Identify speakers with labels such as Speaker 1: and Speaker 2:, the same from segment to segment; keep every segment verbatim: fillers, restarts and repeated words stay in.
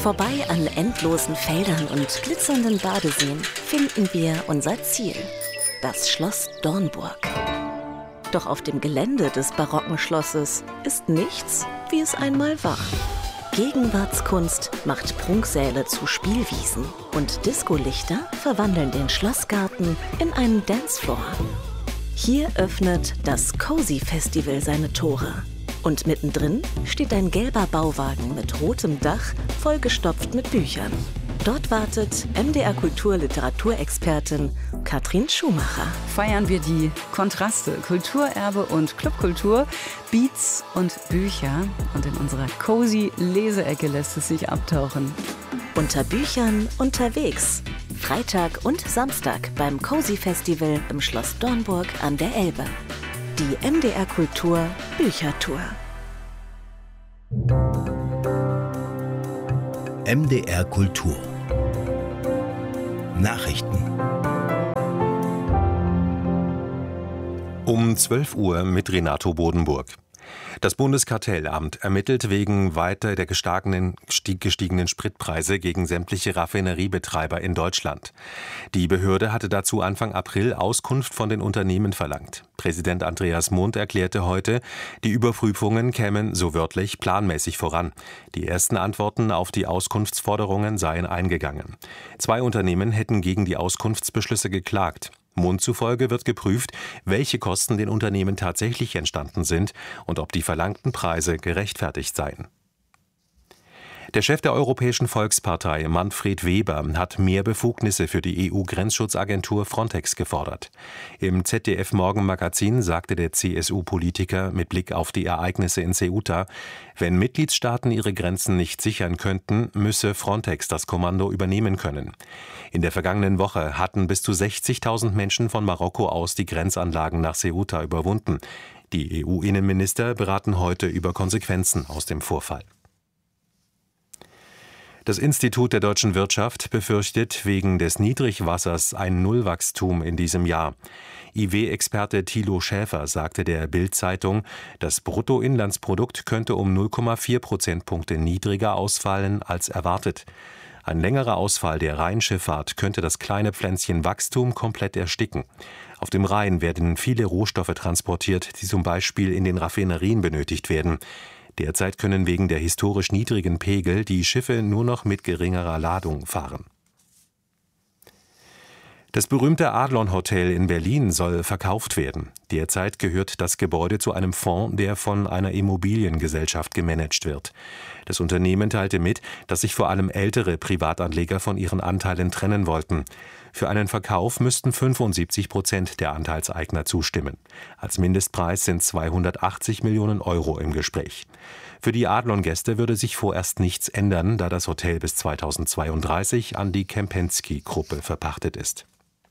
Speaker 1: Vorbei an endlosen Feldern und glitzernden Badeseen finden wir unser Ziel, das Schloss Dornburg. Doch auf dem Gelände des barocken Schlosses ist nichts, wie es einmal war. Gegenwartskunst macht Prunksäle zu Spielwiesen und Discolichter verwandeln den Schlossgarten in einen Dancefloor. Hier öffnet das Cozy Festival seine Tore. Und mittendrin steht ein gelber Bauwagen mit rotem Dach, vollgestopft mit Büchern. Dort wartet M D R Kultur-Literaturexpertin Katrin Schumacher.
Speaker 2: Feiern wir die Kontraste, Kulturerbe und Clubkultur, Beats und Bücher. Und in unserer cozy Leseecke lässt es sich abtauchen.
Speaker 1: Unter Büchern unterwegs. Freitag und Samstag beim Cozy Festival im Schloss Dornburg an der Elbe. Die M D R Kultur Büchertour.
Speaker 3: M D R Kultur Nachrichten.
Speaker 4: Um zwölf Uhr mit Renato Bodenburg. Das Bundeskartellamt ermittelt wegen weiter der gestiegenen, gestiegenen Spritpreise gegen sämtliche Raffineriebetreiber in Deutschland. Die Behörde hatte dazu Anfang April Auskunft von den Unternehmen verlangt. Präsident Andreas Mund erklärte heute, die Überprüfungen kämen, so wörtlich, planmäßig voran. Die ersten Antworten auf die Auskunftsforderungen seien eingegangen. Zwei Unternehmen hätten gegen die Auskunftsbeschlüsse geklagt. Mund zufolge wird geprüft, welche Kosten den Unternehmen tatsächlich entstanden sind und ob die verlangten Preise gerechtfertigt seien. Der Chef der Europäischen Volkspartei, Manfred Weber, hat mehr Befugnisse für die E U-Grenzschutzagentur Frontex gefordert. Im Z D F-Morgenmagazin sagte der C S U-Politiker mit Blick auf die Ereignisse in Ceuta, wenn Mitgliedstaaten ihre Grenzen nicht sichern könnten, müsse Frontex das Kommando übernehmen können. In der vergangenen Woche hatten bis zu sechzigtausend Menschen von Marokko aus die Grenzanlagen nach Ceuta überwunden. Die E U-Innenminister beraten heute über Konsequenzen aus dem Vorfall. Das Institut der deutschen Wirtschaft befürchtet wegen des Niedrigwassers ein Nullwachstum in diesem Jahr. I W-Experte Thilo Schäfer sagte der Bild-Zeitung, das Bruttoinlandsprodukt könnte um null Komma vier Prozentpunkte niedriger ausfallen als erwartet. Ein längerer Ausfall der Rheinschifffahrt könnte das kleine Pflänzchen Wachstum komplett ersticken. Auf dem Rhein werden viele Rohstoffe transportiert, die zum Beispiel in den Raffinerien benötigt werden. Derzeit können wegen der historisch niedrigen Pegel die Schiffe nur noch mit geringerer Ladung fahren. Das berühmte Adlon Hotel in Berlin soll verkauft werden. Derzeit gehört das Gebäude zu einem Fonds, der von einer Immobiliengesellschaft gemanagt wird. Das Unternehmen teilte mit, dass sich vor allem ältere Privatanleger von ihren Anteilen trennen wollten. Für einen Verkauf müssten fünfundsiebzig Prozent der Anteilseigner zustimmen. Als Mindestpreis sind zweihundertachtzig Millionen Euro im Gespräch. Für die Adlon-Gäste würde sich vorerst nichts ändern, da das Hotel bis zweitausendzweiunddreißig an die Kempinski-Gruppe verpachtet ist.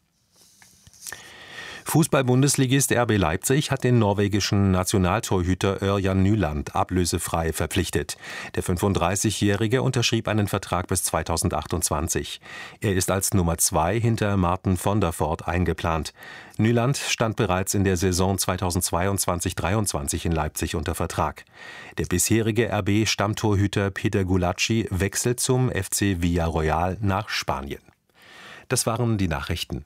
Speaker 4: Fußball-Bundesligist R B Leipzig hat den norwegischen Nationaltorhüter Ørjan Nyland ablösefrei verpflichtet. Der fünfunddreißigjährige unterschrieb einen Vertrag bis zweitausendachtundzwanzig. Er ist als Nummer zwei hinter Martin von der Voort eingeplant. Nyland stand bereits in der Saison zweitausendzweiundzwanzig dreiundzwanzig in Leipzig unter Vertrag. Der bisherige R B-Stammtorhüter Peter Gulacsi wechselt zum F C Villarreal nach Spanien. Das waren die Nachrichten.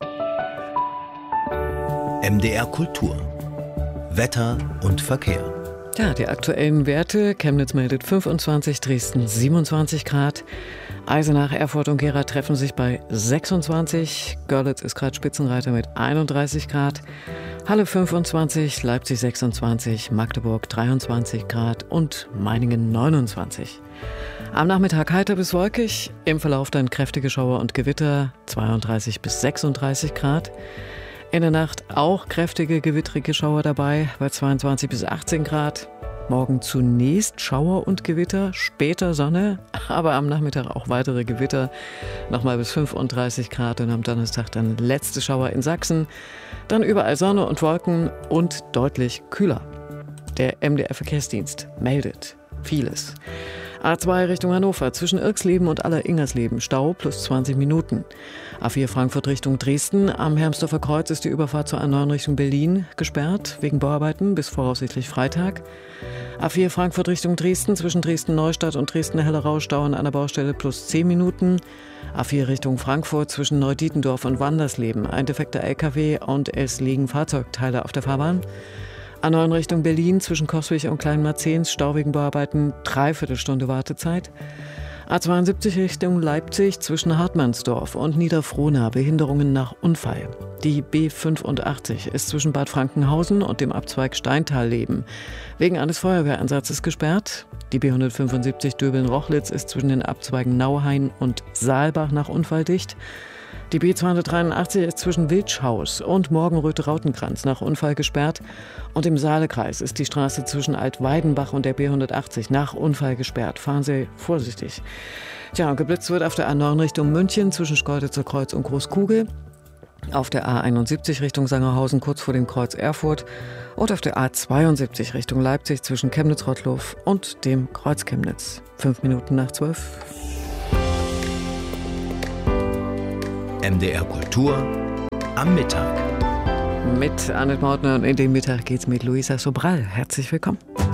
Speaker 3: M D R Kultur. Wetter und Verkehr.
Speaker 5: Ja, die aktuellen Werte. Chemnitz meldet fünfundzwanzig, Dresden siebenundzwanzig Grad. Eisenach, Erfurt und Gera treffen sich bei sechsundzwanzig. Görlitz ist gerade Spitzenreiter mit einunddreißig Grad. Halle fünfundzwanzig, Leipzig sechsundzwanzig, Magdeburg dreiundzwanzig Grad und Meiningen neunundzwanzig. Am Nachmittag heiter bis wolkig, im Verlauf dann kräftige Schauer und Gewitter, zweiunddreißig bis sechsunddreißig Grad. In der Nacht auch kräftige gewittrige Schauer dabei bei zweiundzwanzig bis achtzehn Grad. Morgen zunächst Schauer und Gewitter, später Sonne, aber am Nachmittag auch weitere Gewitter. Nochmal bis fünfunddreißig Grad und am Donnerstag dann letzte Schauer in Sachsen. Dann überall Sonne und Wolken und deutlich kühler. Der M D R Verkehrsdienst meldet vieles. A zwei Richtung Hannover, zwischen Irksleben und Aller-Ingersleben, Stau plus zwanzig Minuten. A vier Frankfurt Richtung Dresden, am Hermsdorfer Kreuz ist die Überfahrt zur A neun Richtung Berlin gesperrt, wegen Bauarbeiten bis voraussichtlich Freitag. A vier Frankfurt Richtung Dresden, zwischen Dresden-Neustadt und Dresden-Hellerau, Stau an einer Baustelle plus zehn Minuten. A vier Richtung Frankfurt, zwischen Neudietendorf und Wandersleben, ein defekter L K W und es liegen Fahrzeugteile auf der Fahrbahn. A neun Richtung Berlin, zwischen Coswig und Kleinmarzens, Stau wegen Bauarbeiten, dreiviertel Stunde Wartezeit. A zweiundsiebzig Richtung Leipzig, zwischen Hartmannsdorf und Niederfrohna, Behinderungen nach Unfall. Die B fünfundachtzig ist zwischen Bad Frankenhausen und dem Abzweig Steintalleben wegen eines Feuerwehreinsatzes gesperrt. Die B hundertfünfundsiebzig Döbeln-Rochlitz ist zwischen den Abzweigen Nauhain und Saalbach nach Unfall dicht. Die B zweihundertdreiundachtzig ist zwischen Wildschhaus und Morgenröte-Rautenkranz nach Unfall gesperrt. Und im Saalekreis ist die Straße zwischen Altweidenbach und der B hundertachtzig nach Unfall gesperrt. Fahren Sie vorsichtig. Tja, und geblitzt wird auf der A neun Richtung München zwischen Schkeuditzer Kreuz und Großkugel. Auf der A einundsiebzig Richtung Sangerhausen kurz vor dem Kreuz Erfurt. Und auf der A zweiundsiebzig Richtung Leipzig zwischen Chemnitz-Rottlow und dem Kreuz Chemnitz. Fünf Minuten nach zwölf.
Speaker 3: M D R Kultur am Mittag.
Speaker 5: Mit Annette Mautner und in den Mittag geht's mit Luisa Sobral. Herzlich willkommen.